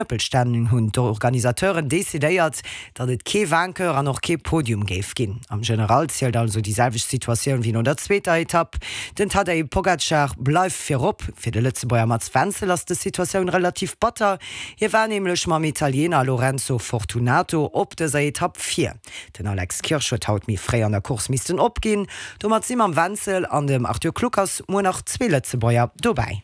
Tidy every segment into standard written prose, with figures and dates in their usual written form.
Doppelstanden hun Organisateuren desideiert, dat et ke Wanker an noch ke Podium geif gin. Am General zielt also dieselbe Situation wie no der zweiter Etapp. Den Tadej Pogacar bleif firop fir de Lützebauer mat Wenzel ass de Situation relativ batter. Hier war nämlichlech mam Italiener Lorenzo Fortunato op de se Etapp 4. Den Alex Kirsch haut mi frei an der Kurs missisten opgin. Do mat si am Wenzel an dem Arthur Klukas mo nach 2 Lützebauer dobei.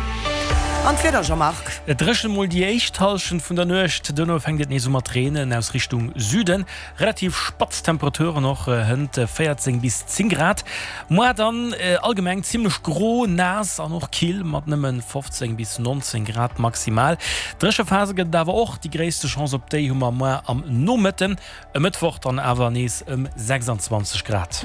Et drechen mal die Eichtalschen vun der Nøcht Dënner fängt nie sommer Tränen aus Richtung Süden. Relativ Spatztemperaturen noch hënd 14 bis 10 Grad. Mo dann allgemeng ziemlich gro nass an noch Kiel mat nëmmen 15 bis 19 Grad maximal. Dresche Phase gët dawer och die gréste Chance op déi hummer Mo am Nometten. E Mittwoch dann awer nees 26 Grad.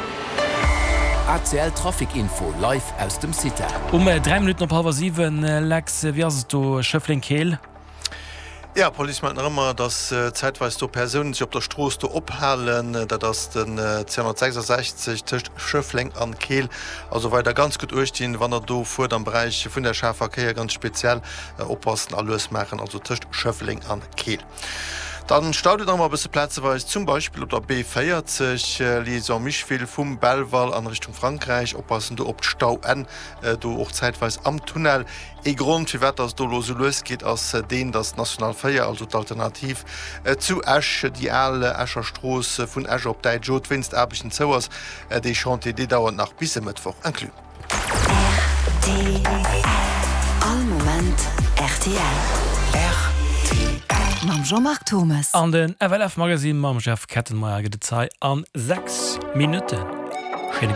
ACL Trafikinfo live aus dem City. 3 Minuten op 7 Lex wie du Schöffling Kehl. Ja, Polizei meint immer, dass zeitweise du Personen sich auf der Straße ophalen, da das den 266 zwischen Schöffling an Kehl, also weiter ganz gut durchstehen, wenn du vor dem Bereich von der Schärverkehr ganz speziell oppassen, alles machen, also zwischen Schöffling an Kehl. Dann startet noch mal ein bisschen Plätze, weil es zum Beispiel auf der B40 Liaison Michville vom Belval an Richtung Frankreich oppassen du op Stau N, du auch zeitweise am Tunnel. Grund wie weit das do losgeht als den das Nationalfeier, also alternativ zu Esch, die alle Escherstraße von Esch op der Jodwinst erbischen Zauers, die Chantier, die dauert nach bis Mittwoch anklü. RTL. All Moment RTL. Mam Jean-Marc Thomas. An den FLF Magazin mam Chef Kettenmeier get de Zeit an 6 Minuten.